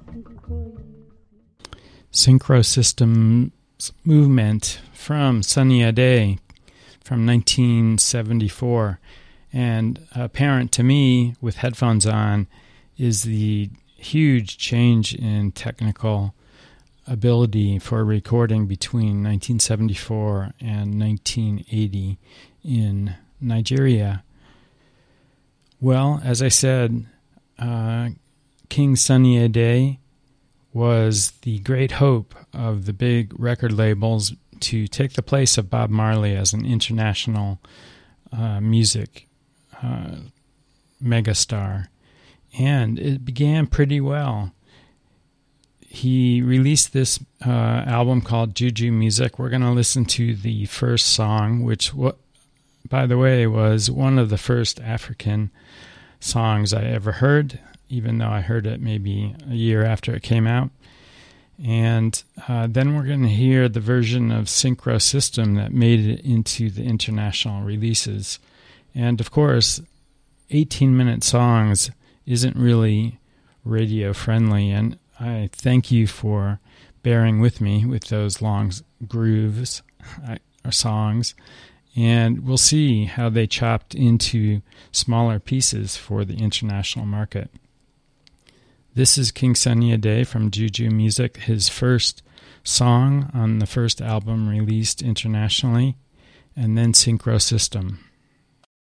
Synchro Systems movement from Sunny Ade from 1974. And apparent to me, with headphones on, is the huge change in technical ability for recording between 1974 and 1980 in Nigeria. Well, as I said, King Sunny Ade was the great hope of the big record labels to take the place of Bob Marley as an international music megastar. And it began pretty well. He released this album called Juju Music. We're going to listen to the first song, which, by the way, was one of the first African songs I ever heard, even though I heard it maybe a year after it came out. And then we're going to hear the version of Synchro System that made it into the international releases. And, of course, 18-minute songs isn't really radio-friendly, and I thank you for bearing with me with those long grooves or songs. And we'll see how they chopped into smaller pieces for the international market. This is King Sunny Ade from Juju Music, his first song on the first album released internationally, and then Synchro System.